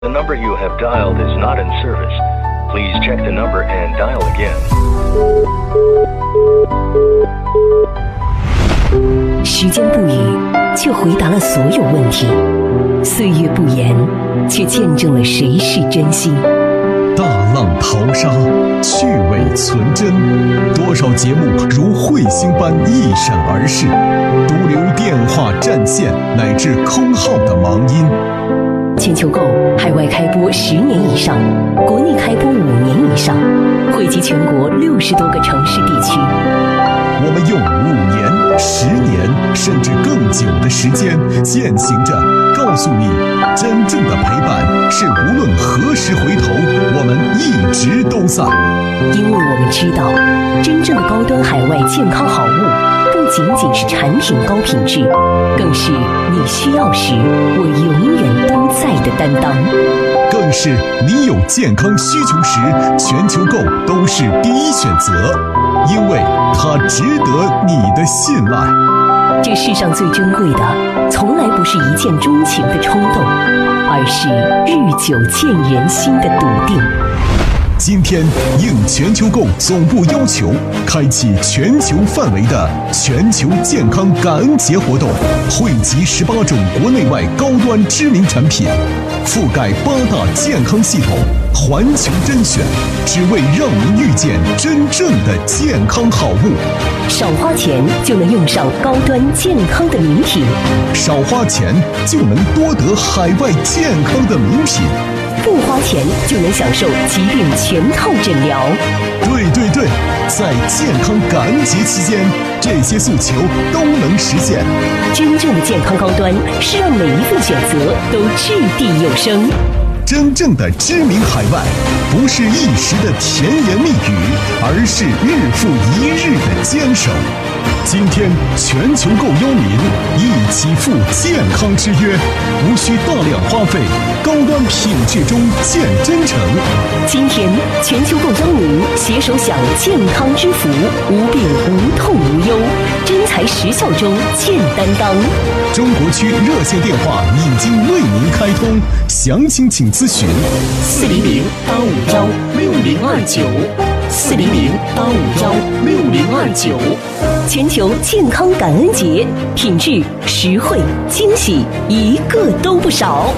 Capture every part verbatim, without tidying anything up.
The number you have dialed is not in service. Please check the number and dial again. 时间不语，却回答了所有问题；岁月不言，却见证了谁是真心。 大浪淘沙，去伪存真，多少节目如彗星般一闪而逝，独留电话占线乃至空号的忙音。 全球购海外开播十年以上，国内开播五年以上，惠及全国六十多个城市地区。 我们用五年、十年甚至更久的时间，践行着告诉你，真正的陪伴是无论何时回头，我们一直都在。 因为我们知道，真正的高端海外健康好物，不仅仅是产品高品质，更是你需要时我永远都在的担当， 更是你有健康需求时，全球购都是第一选择，因为它值得你的信赖。 这世上最珍贵的，从来不是一见钟情的冲动，而是日久见人心的笃定。 今天应全球购总部要求，开启全球范围的全球健康感恩节活动，汇集十八种国内外高端知名产品，覆盖八大健康系统，环球甄选，只为让您遇见真正的健康好物。 少花钱就能用上高端健康的名品， 少花钱就能多得海外健康的名品， 不花钱就能享受疾病全套诊疗。 对对对，在健康感恩节期间，这些诉求都能实现。 真正的健康高端是让每一份选择都掷地有声。 真正的知名海外，不是一时的甜言蜜语，而是日复一日的坚守。今天全球购邀您一起赴健康之约，无需大量花费，高端品质中见真诚。 今天全球购邀您携手享健康之福，无病无痛无忧，真材实效中见担当。 中国区热线电话已经为您开通，详情请咨询四零零八五幺六零二九，四零零八五幺六零二九。全球健康感恩节，品质、实惠、惊喜，一个都不少。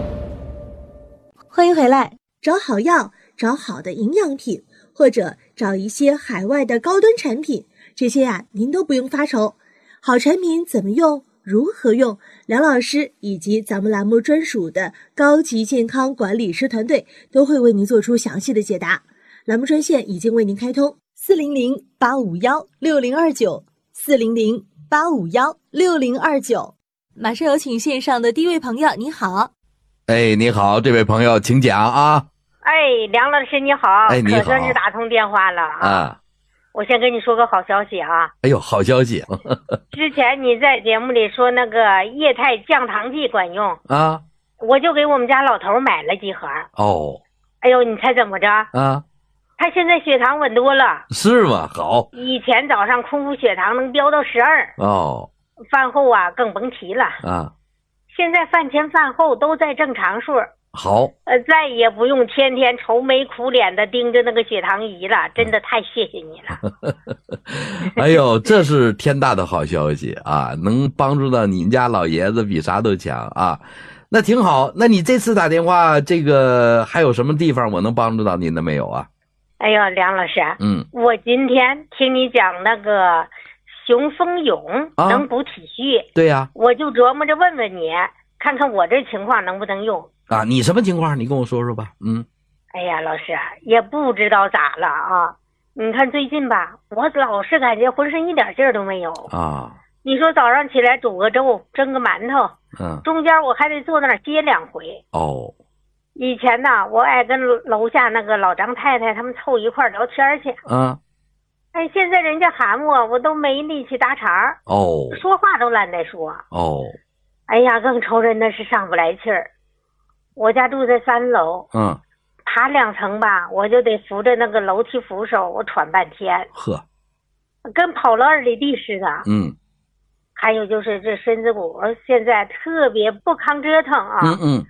欢迎回来，找好药，找好的营养品，或者找一些海外的高端产品，这些呀、啊，您都不用发愁。好产品怎么用？如何用？梁老师以及咱们栏目专属的高级健康管理师团队都会为您做出详细的解答。栏目专线已经为您开通，四零零八五幺六零二九，四零零八五幺六零二九。马上有请线上的第一位朋友，你好。 哎，你好，这位朋友，请讲啊。 哎，梁老师你好， 哎，你好， 可算是打通电话了啊。 啊我先跟你说个好消息啊！ 哎呦，好消息！ 之前你在节目里说那个液态降糖剂管用啊， 我就给我们家老头买了几盒。 哦， 哎呦，你猜怎么着啊？ 他现在血糖稳多了。 是吗？好。 以前早上空腹血糖能飙到十二。 哦。 饭后啊更甭提了啊。 现在饭前饭后都在正常数。 好， 呃，再也不用天天愁眉苦脸的盯着那个血糖仪了，真的太谢谢你了。 哎呦，这是天大的好消息啊！能帮助到你们家老爷子比啥都强啊，那挺好。那你这次打电话，这个还有什么地方我能帮助到您的没有啊？ 哎呦，梁老师， 嗯， 我今天听你讲那个熊蜂蛹能补体虚， 啊、对呀、啊， 我就琢磨着问问你，看看我这情况能不能用。 啊，你什么情况？你跟我说说吧。嗯， 哎呀，老师也不知道咋了啊！你看最近吧，我老是感觉浑身一点劲儿都没有啊。 你说早上起来煮个粥，蒸个馒头， 嗯， 中间我还得坐那儿歇两回。 哦， 以前呢，我爱跟楼下那个老张太太他们凑一块聊天去。 嗯， 哎，现在人家喊我，我都没力气搭茬。 哦， 说话都懒得说。 哦， 哎呀，更愁人的是上不来气儿。我家住在三楼， 嗯， 爬两层吧，我就得扶着那个楼梯扶手，我喘半天， 呵， 跟跑了二里地似的。 嗯， 还有就是这身子骨现在特别不抗折腾啊， 嗯嗯，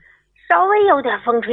稍微有点风吹